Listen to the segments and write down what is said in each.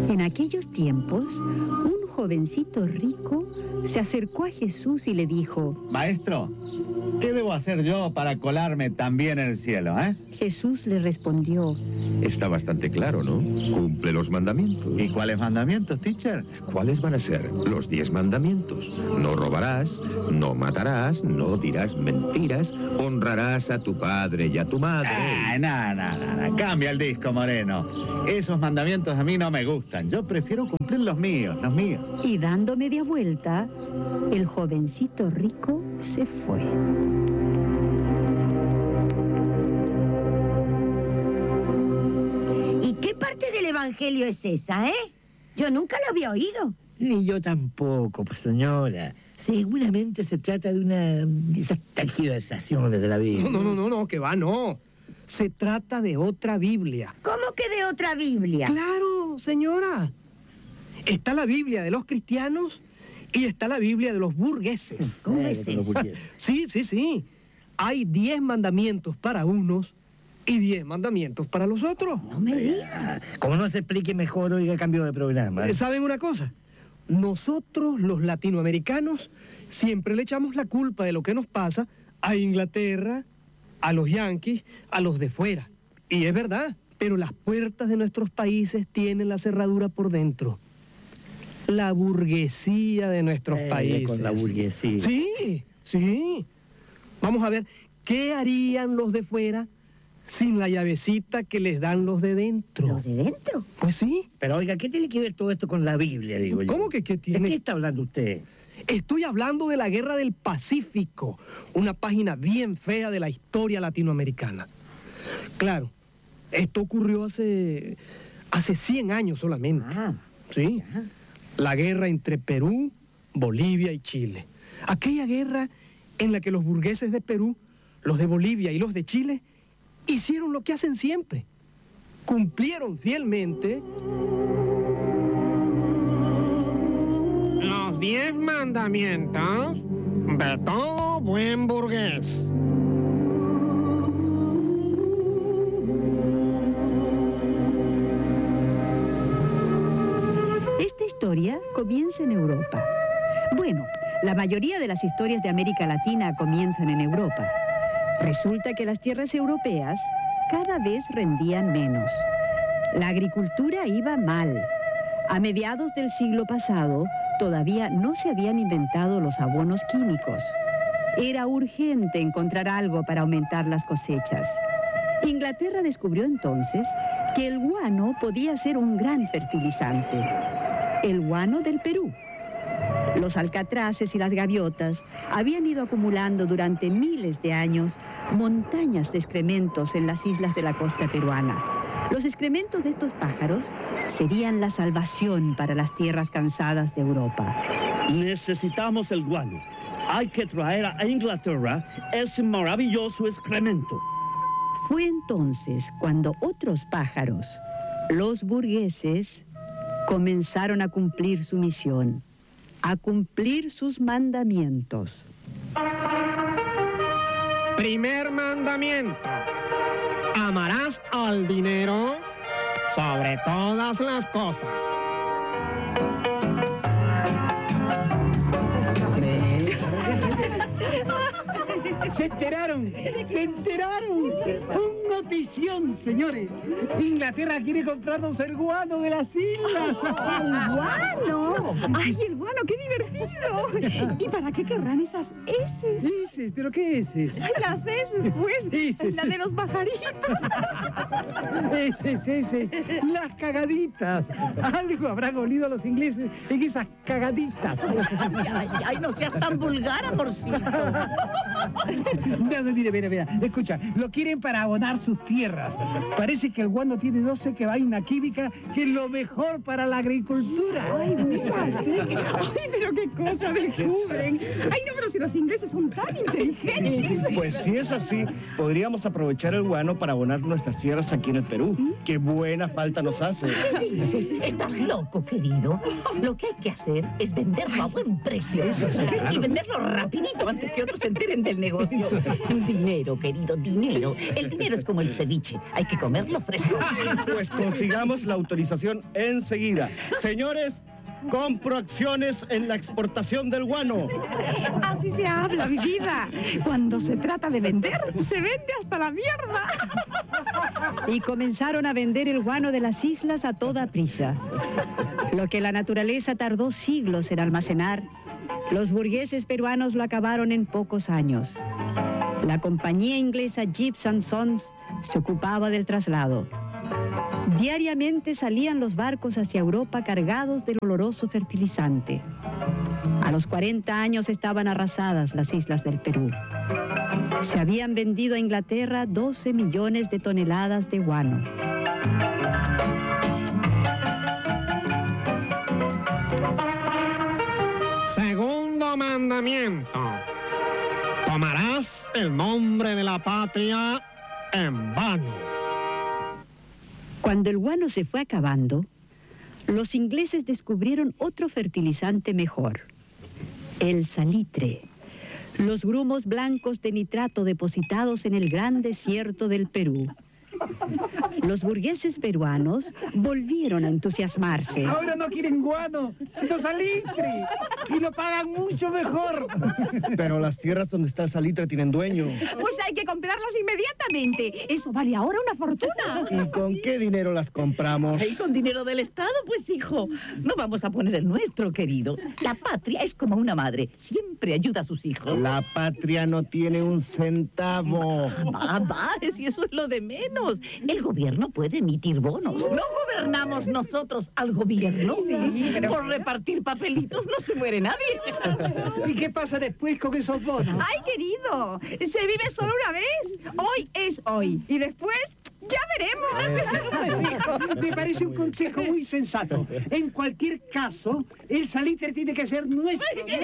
En aquellos tiempos, un jovencito rico se acercó a Jesús y le dijo: Maestro, ¿qué debo hacer yo para colarme también en el cielo, Jesús le respondió: Está bastante claro, ¿no? Cumple los mandamientos. ¿Y cuáles mandamientos, teacher? ¿Cuáles van a ser? Los 10 mandamientos. No robarás, no matarás, no dirás mentiras, honrarás a tu padre y a tu madre. No. Cambia el disco, Moreno. Esos mandamientos a mí no me gustan. Yo prefiero cumplir los míos. Y dando media vuelta, el jovencito rico se fue. ¿Y qué parte del evangelio es esa, Yo nunca lo había oído. Ni yo tampoco, pues señora. Seguramente se trata de una de esas tergiversaciones de la Biblia. No, que va, no. Se trata de otra Biblia. ¿Cómo que de otra Biblia? Claro, señora. Está la Biblia de los cristianos y está la Biblia de los burgueses. ¿Cómo es eso? Sí. Hay 10 mandamientos para unos y 10 mandamientos para los otros. No me digas. Como no se explique mejor, oiga, cambio de programa. ¿Saben una cosa? Nosotros, los latinoamericanos, siempre le echamos la culpa de lo que nos pasa a Inglaterra, a los yanquis, a los de fuera. Y es verdad, pero las puertas de nuestros países tienen la cerradura por dentro. La burguesía de nuestros países. Con la burguesía. Sí. Vamos a ver, ¿qué harían los de fuera sin la llavecita que les dan los de dentro? ¿Los de dentro? Pues sí. Pero oiga, ¿qué tiene que ver todo esto con la Biblia, digo yo? ¿Cómo que qué tiene? ¿De qué está hablando usted? Estoy hablando de la Guerra del Pacífico, una página bien fea de la historia latinoamericana. Claro, esto ocurrió hace 100 años solamente. Sí. La guerra entre Perú, Bolivia y Chile. Aquella guerra en la que los burgueses de Perú, los de Bolivia y los de Chile hicieron lo que hacen siempre. Cumplieron fielmente los 10 mandamientos de todo buen burgués. Esta historia comienza en Europa. Bueno, la mayoría de las historias de América Latina comienzan en Europa. Resulta que las tierras europeas cada vez rendían menos. La agricultura iba mal. A mediados del siglo pasado, todavía no se habían inventado los abonos químicos. Era urgente encontrar algo para aumentar las cosechas. Inglaterra descubrió entonces que el guano podía ser un gran fertilizante. El guano del Perú. Los alcatraces y las gaviotas habían ido acumulando durante miles de años montañas de excrementos en las islas de la costa peruana. Los excrementos de estos pájaros serían la salvación para las tierras cansadas de Europa. Necesitamos el guano. Hay que traer a Inglaterra ese maravilloso excremento. Fue entonces cuando otros pájaros, los burgueses, comenzaron a cumplir su misión, a cumplir sus mandamientos. Primer mandamiento: amarás al dinero sobre todas las cosas. ¡Se enteraron! ¡Un notición, señores! Inglaterra quiere comprarnos el guano de las islas. ¡El guano! ¡Ay, el guano, qué divertido! ¿Y para qué querrán esas heces? ¿Heces? ¿Pero qué heces? Ay, las heces, pues. Heces. La de los pajaritos. Heces. Las cagaditas. Algo habrán olido los ingleses en esas cagaditas. Ay, no seas tan vulgar, amorcito. No, mira. Escucha, lo quieren para abonar sus tierras. Parece que el guano tiene no sé qué vaina química que es lo mejor para la agricultura. Ay, mira. Ay, pero qué cosa descubren. Ay, no, pero si los ingleses son tan inteligentes. Pues si es así, podríamos aprovechar el guano para abonar nuestras tierras aquí en el Perú. ¡Qué buena falta nos hace! ¿Qué dices? Estás loco, querido. Lo que hay que hacer es venderlo a buen precio. Y venderlo rapidito antes que otros se enteren del negocio. Dinero, querido, dinero. El dinero es como como el ceviche. Hay que comerlo fresco. Pues consigamos la autorización enseguida. Señores, compro acciones en la exportación del guano. Así se habla, mi vida. Cuando se trata de vender, se vende hasta la mierda. Y comenzaron a vender el guano de las islas a toda prisa. Lo que la naturaleza tardó siglos en almacenar, los burgueses peruanos lo acabaron en pocos años. La compañía inglesa Gibbs & Sons se ocupaba del traslado. Diariamente salían los barcos hacia Europa cargados del oloroso fertilizante. A los 40 años estaban arrasadas las islas del Perú. Se habían vendido a Inglaterra 12 millones de toneladas de guano. Segundo mandamiento. Tomarás el nombre de la patria en vano. Cuando el guano se fue acabando, los ingleses descubrieron otro fertilizante mejor, el salitre, los grumos blancos de nitrato depositados en el gran desierto del Perú. Los burgueses peruanos volvieron a entusiasmarse. Ahora no quieren guano, sino salitre. Y lo pagan mucho mejor. Pero las tierras donde está el salitre tienen dueño. Pues hay que comprarlas inmediatamente. Eso vale ahora una fortuna. ¿Y con qué dinero las compramos? ¿Y con dinero del Estado? Pues, hijo, no vamos a poner el nuestro, querido. La patria es como una madre. Siempre ayuda a sus hijos. La patria no tiene un centavo. Va, si eso es lo de menos. El gobierno puede emitir bonos. No gobernamos nosotros al gobierno. Sí, pero... Por repartir papelitos no se muere nadie. ¿Y qué pasa después con esos bonos? ¡Ay, querido! Se vive solo una vez. Hoy es hoy. Y después... ¡ya veremos! Me parece un consejo muy sensato. En cualquier caso, el salitre tiene que ser nuestro.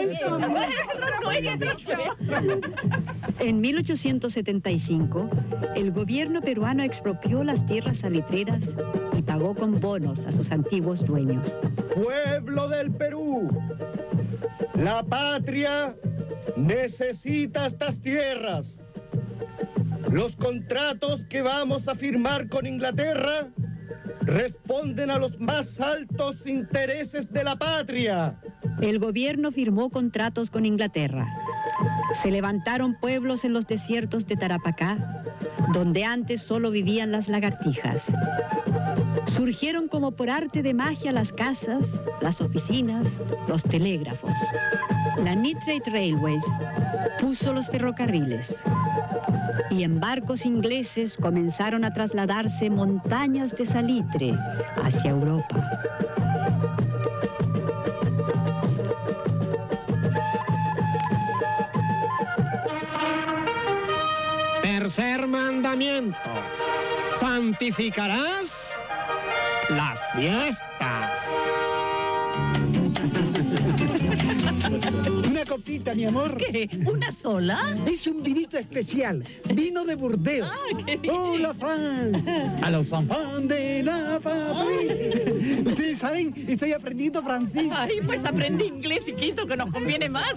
En 1875, el gobierno peruano expropió las tierras salitreras y pagó con bonos a sus antiguos dueños. Pueblo del Perú, la patria necesita estas tierras. Los contratos que vamos a firmar con Inglaterra responden a los más altos intereses de la patria. El gobierno firmó contratos con Inglaterra. Se levantaron pueblos en los desiertos de Tarapacá, donde antes solo vivían las lagartijas. Surgieron como por arte de magia las casas, las oficinas, los telégrafos. La Nitrate Railways puso los ferrocarriles. Y en barcos ingleses comenzaron a trasladarse montañas de salitre hacia Europa. Tercer mandamiento. Santificarás las fiestas. Una copita, mi amor. ¿Qué? ¿Una sola? Es un vinito especial. Vino de Burdeos. ¡Hola, Fran! A los enfants de la patria. Ustedes saben, estoy aprendiendo francés. Ay, pues aprendí inglés, chiquito, que nos conviene más.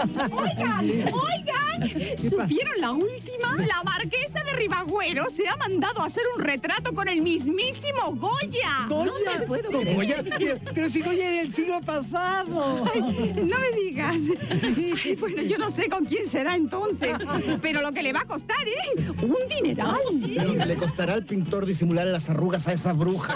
Oigan, ¿supieron la última? La marquesa de Ribagüero se ha mandado a hacer un retrato con el mismísimo Goya. ¿Goya? ¿Con Goya? Pero si Goya es del siglo pasado. Ay, no me digas. Bueno, yo no sé con quién será entonces, pero lo que le va a costar, ¿eh? Un dineral. Pero que le costará al pintor disimular las arrugas a esa bruja.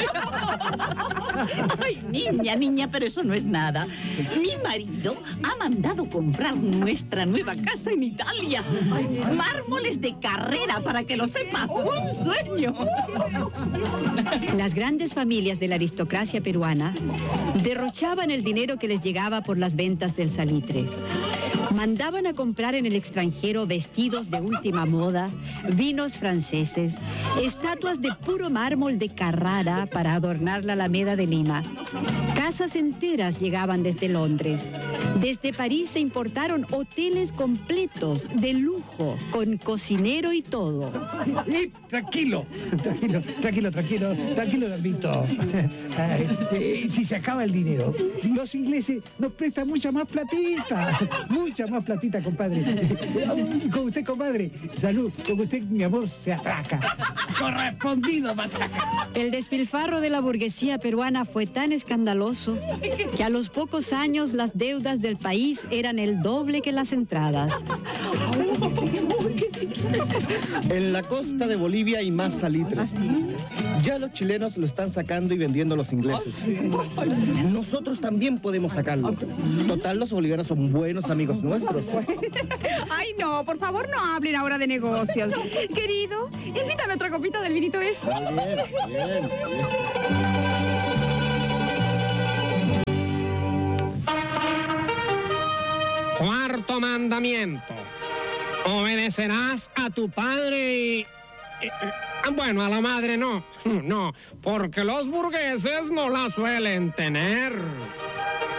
Ay, niña, pero eso no es nada. Mi marido ha mandado comprar nuestra nueva casa en Italia. Mármoles de Carrera, para que lo sepas. ¡Un sueño! Las grandes familias de la aristocracia peruana derrochaban el dinero que les llegaba por las ventas del salitre. Mandaban a comprar en el extranjero vestidos de última moda, vinos franceses, estatuas de puro mármol de Carrara para adornar la Alameda de Lima, Casas enteras llegaban desde Londres. Desde París se importaron hoteles completos, de lujo, con cocinero y todo. Tranquilo, Gambito. Si se acaba el dinero, los ingleses nos prestan mucha más platita, compadre. Y con usted, compadre, salud, con usted, mi amor, se atraca. Correspondido, matraca. El despilfarro de la burguesía peruana fue tan escandaloso que a los pocos años las deudas del país eran el doble que las entradas. En la costa de Bolivia hay más salitre. Ya los chilenos lo están sacando y vendiendo a los ingleses. Nosotros también podemos sacarlo. Total, los bolivianos son buenos amigos nuestros. Ay, no, por favor, no hablen ahora de negocios. Querido, invítame otra copita del vinito ese. Bien. Cuarto mandamiento. Obedecerás a tu padre y... Bueno, a la madre no. No, porque los burgueses no la suelen tener.